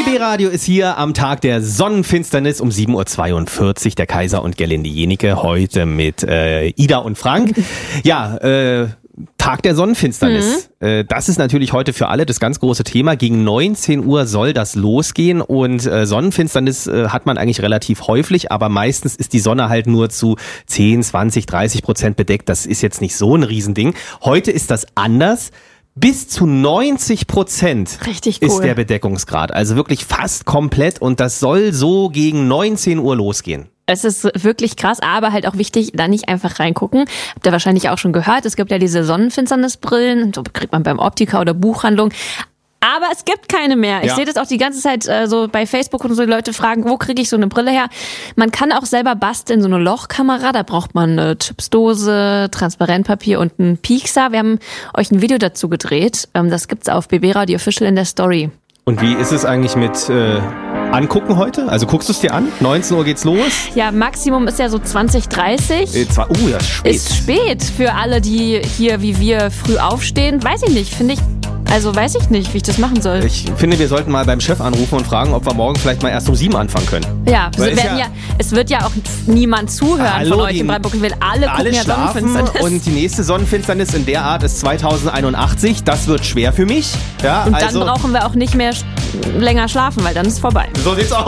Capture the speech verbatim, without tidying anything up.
B B-Radio ist hier am Tag der Sonnenfinsternis um sieben Uhr zweiundvierzig. Der Kaiser und Gerlinde Jenike heute mit äh, Ida und Frank. Ja, äh, Tag der Sonnenfinsternis. Mhm. Äh, das ist natürlich heute für alle das ganz große Thema. Gegen neunzehn Uhr soll das losgehen und äh, Sonnenfinsternis äh, hat man eigentlich relativ häufig, aber meistens ist die Sonne halt nur zu zehn, zwanzig, dreißig Prozent bedeckt. Das ist jetzt nicht so ein Riesending. Heute ist das anders. Bis zu neunzig Prozent Richtig cool. ist der Bedeckungsgrad. Also wirklich fast komplett und das soll so gegen neunzehn Uhr losgehen. Es ist wirklich krass, aber halt auch wichtig, da nicht einfach reingucken. Habt ihr wahrscheinlich auch schon gehört, es gibt ja diese Sonnenfinsternisbrillen, so kriegt man beim Optiker oder Buchhandlung. Aber es gibt keine mehr. Ich ja. sehe das auch die ganze Zeit äh, so bei Facebook und so, die Leute fragen, wo kriege ich so eine Brille her? Man kann auch selber basteln, so eine Lochkamera, da braucht man eine Chipsdose, Transparentpapier und einen Piekser. Wir haben euch ein Video dazu gedreht, ähm, das gibt's auf B B-Radio Official in der Story. Und wie ist es eigentlich mit äh, Angucken heute? Also guckst du es dir an? neunzehn Uhr geht's los? Ja, Maximum ist ja so zwanzig, dreißig. Äh, zwar, uh, das ist spät. Ist spät für alle, die hier wie wir früh aufstehen. Weiß ich nicht, finde ich. Also weiß ich nicht, wie ich das machen soll. Ich finde, wir sollten mal beim Chef anrufen und fragen, ob wir morgen vielleicht mal erst um sieben anfangen können. Ja, Weil es, es werden ja- ja, es wird ja auch niemand zuhören Hallo, von euch die- in Brandenburg. Weil alle, Alle gucken ja schlafen Sonnenfinsternis. und die nächste Sonnenfinsternis in der Art ist zweitausendeinundachtzig. Das wird schwer für mich. Ja, Und also, dann brauchen wir auch nicht mehr sch- länger schlafen, weil dann ist vorbei. so sieht's aus.